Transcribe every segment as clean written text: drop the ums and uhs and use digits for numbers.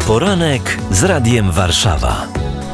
Poranek z Radiem Warszawa.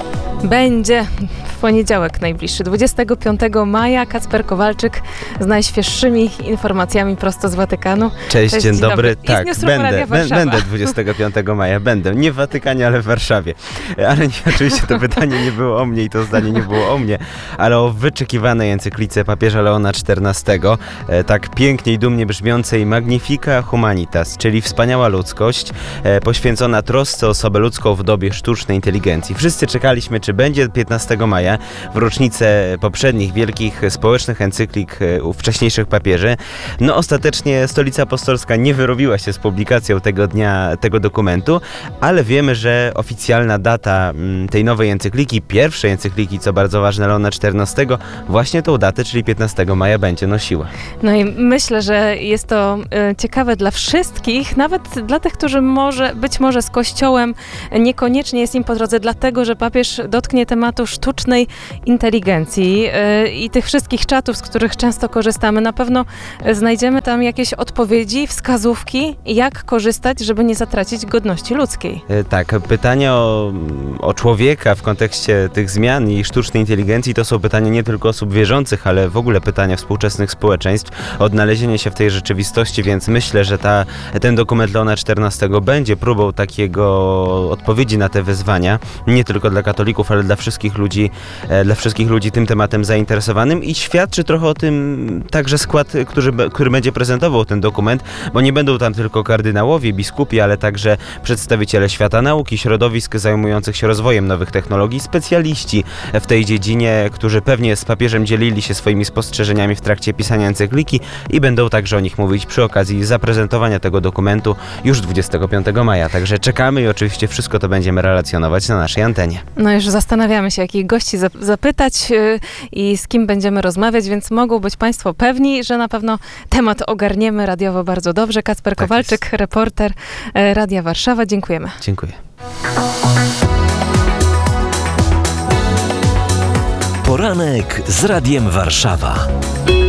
Będzie w poniedziałek najbliższy, 25 maja. Kacper Kowalczyk z najświeższymi informacjami prosto z Watykanu. Cześć, dzień dobry. Tak, będę 25 maja. Będę. Nie w Watykanie, ale w Warszawie. Ale oczywiście to pytanie nie było o mnie i to zdanie nie było o mnie, ale o wyczekiwanej encyklice papieża Leona XIV, tak pięknie i dumnie brzmiącej Magnifica Humanitas, czyli wspaniała ludzkość, poświęcona trosce o osobę ludzką w dobie sztucznej inteligencji. Wszyscy czekaliśmy, czy będzie 15 maja, w rocznicę poprzednich wielkich społecznych encyklik wcześniejszych papieży. No ostatecznie Stolica Apostolska nie wyrobiła się z publikacją tego dnia, tego dokumentu, ale wiemy, że oficjalna data tej nowej encykliki, pierwszej encykliki, co bardzo ważne, Leona XIV, właśnie tą datę, czyli 15 maja będzie nosiła. No i myślę, że jest to ciekawe dla wszystkich, nawet dla tych, którzy być może z Kościołem niekoniecznie jest im po drodze, dlatego, że papież dotknie tematu sztucznej inteligencji i tych wszystkich czatów, z których często korzystamy. Na pewno znajdziemy tam jakieś odpowiedzi, wskazówki, jak korzystać, żeby nie zatracić godności ludzkiej. Tak, pytania o człowieka w kontekście tych zmian i sztucznej inteligencji to są pytania nie tylko osób wierzących, ale w ogóle pytania współczesnych społeczeństw, odnalezienie się w tej rzeczywistości, więc myślę, że ten dokument Leona XIV będzie próbą takiego odpowiedzi na te wyzwania, nie tylko dla katolików, ale dla wszystkich ludzi tym tematem zainteresowanym i świadczy trochę o tym także skład, który będzie prezentował ten dokument, bo nie będą tam tylko kardynałowie, biskupi, ale także przedstawiciele świata nauki, środowisk zajmujących się rozwojem nowych technologii, specjaliści w tej dziedzinie, którzy pewnie z papieżem dzielili się swoimi spostrzeżeniami w trakcie pisania encykliki i będą także o nich mówić przy okazji zaprezentowania tego dokumentu już 25 maja. Także czekamy i oczywiście wszystko to będziemy relacjonować na naszej antenie. No już zastanawiamy się, jakich gości zapytać i z kim będziemy rozmawiać, więc mogą być Państwo pewni, że na pewno temat ogarniemy radiowo bardzo dobrze. Kacper Kowalczyk, reporter Radia Warszawa. Dziękujemy. Dziękuję. Poranek z Radiem Warszawa.